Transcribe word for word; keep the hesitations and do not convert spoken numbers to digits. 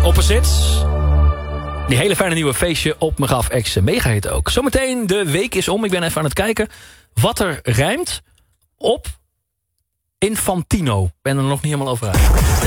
Opposites. Die hele fijne nieuwe feestje op Megaf X Mega Hit ook. Zometeen, de week is om. Ik ben even aan het kijken wat er rijmt op Infantino. Ik ben er nog niet helemaal over uit.